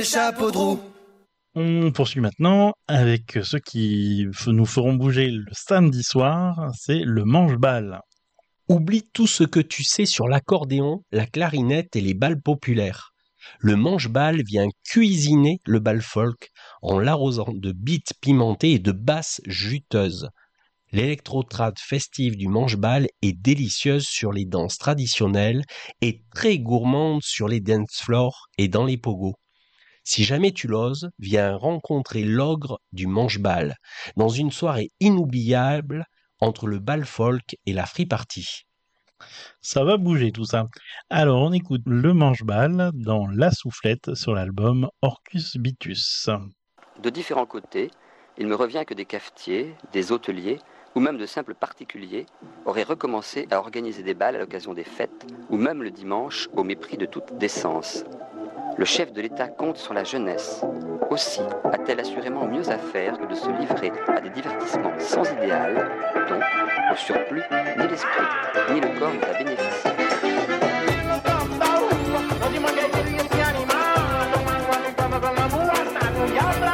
Chapeau de roue. On poursuit maintenant avec ceux qui nous feront bouger le samedi soir, c'est le manche-balle. Oublie tout ce que tu sais sur l'accordéon, la clarinette et les balles populaires. Le manche-balle vient cuisiner le bal folk en l'arrosant de beats pimentés et de basses juteuses. L'électrotrad festive du manche-balle est délicieuse sur les danses traditionnelles et très gourmande sur les dance floors et dans les pogos. Si jamais tu l'oses, viens rencontrer l'ogre du manche-balle dans une soirée inoubliable entre le bal folk et la free party. Ça va bouger tout ça. Alors on écoute le manche-balle dans La Soufflette sur l'album Orcus Bitus. De différents côtés, il me revient que des cafetiers, des hôteliers ou même de simples particuliers auraient recommencé à organiser des bals à l'occasion des fêtes ou même le dimanche au mépris de toute décence. Le chef de l'État compte sur la jeunesse. Aussi a-t-elle assurément mieux à faire que de se livrer à des divertissements sans idéal, dont, au surplus, ni l'esprit, ni le corps n'est à bénéficier.